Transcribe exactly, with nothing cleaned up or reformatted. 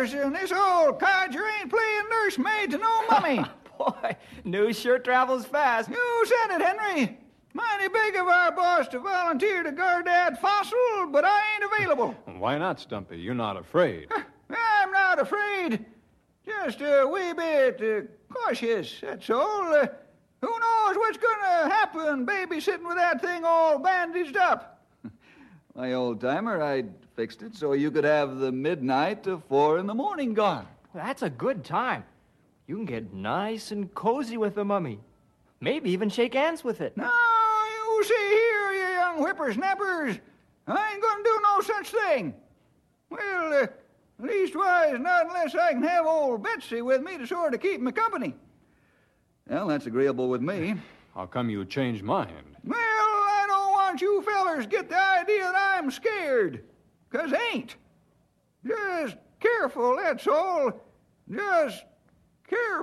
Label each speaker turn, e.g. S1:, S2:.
S1: course, in this old codger ain't playing nursemaid to no mummy.
S2: Boy, news sure travels fast.
S1: You said it, Henry. Mighty big of our boss to volunteer to guard that fossil, but I ain't available.
S3: Why not, Stumpy? You're not afraid.
S1: I'm not afraid. Just a wee bit uh, cautious, that's all. Uh, who knows what's gonna happen babysitting with that thing all bandaged up?
S4: My old-timer, I'd fixed it so you could have the midnight to four in the morning guard.
S2: That's a good time. You can get nice and cozy with the mummy. Maybe even shake hands with it.
S1: Now, you see here, you young whippersnappers. I ain't gonna do no such thing. Well, uh, leastwise, not unless I can have old Betsy with me to sort of keep me company.
S4: Well, that's agreeable with me.
S3: How come you changed mind?
S1: Well, I don't want you fellers get the idea that I'm scared. 'Cause ain't. Just careful, that's all. Just careful.